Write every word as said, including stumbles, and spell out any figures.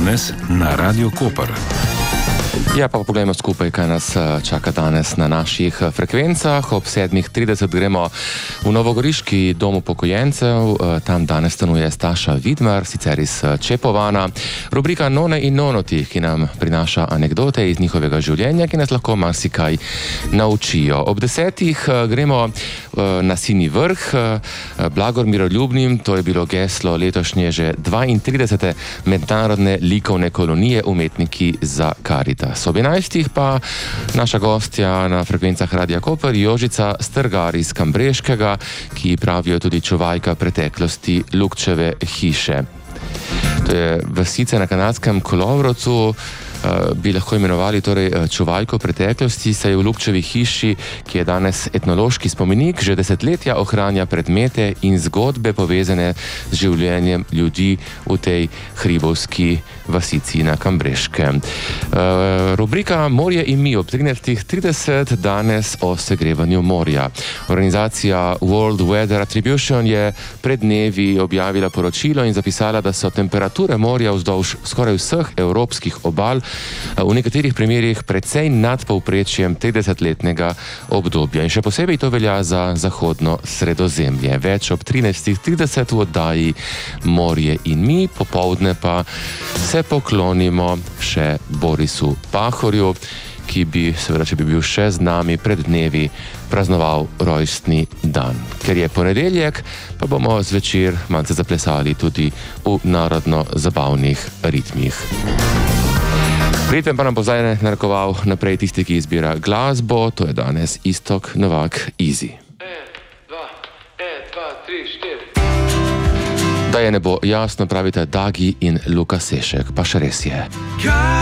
danes na Radio Koper. Ja, pa poglejmo skupaj, kaj nas čaka danes na naših frekvencah. Ob sedmih trideset gremo v Novogoriški dom upokojencev. Tam danes stanuje Staša Vidmar, sicer iz Čepovana. Rubrika None in nonoti, ki nam prinaša anekdote iz njihovega življenja, ki nas lahko marsikaj naučijo. Ob desetih gremo na Sinji vrh. Blagor miroljubnim, to je bilo geslo letošnje že dvaintridesete mednarodne likovne kolonije Umetniki za Karitas. Ob enajstih pa naša gostja na frekvencah Radia Koper, Jožica Strgar iz Kambreškega, ki pravijo tudi čuvajka preteklosti Lukčeve hiše. To je vasica na kanadskem Kolovrovcu, bi lahko imenovali torej čuvajko preteklosti, saj v Lukčevi hiši, ki je danes etnološki spomenik, že desetletja ohranja predmete in zgodbe povezane z življenjem ljudi v tej hribovski vasici na Kambreškem. Rubrika Morje in mi ob trinajstih trideset danes o segrevanju morja. Organizacija World Weather Attribution je pred dnevi objavila poročilo in zapisala, da so temperature morja vzdolž skoraj vseh evropskih obal v nekaterih primerjih precej nad povprečjem tridesetletnega obdobja. In še posebej to velja za zahodno Sredozemlje. Več ob trinajstih trideset v oddaji Morje in mi, popoldne pa se poklonimo še Borisu Pahorju, ki bi, seveda, če bi bil še z nami pred dnevi, praznoval rojstni dan. Ker je ponedeljek, pa bomo zvečer malce zaplesali tudi v narodno-zabavnih ritmih. Ritem pa nam bo zdaj narekoval naprej tisti, ki izbira glasbo, to je danes Iztok Novak Easy. En, dva, en, dva, tri, štiri. Da je ne bo jasno, pravite Dagi in Luka Sešek, pa še res je.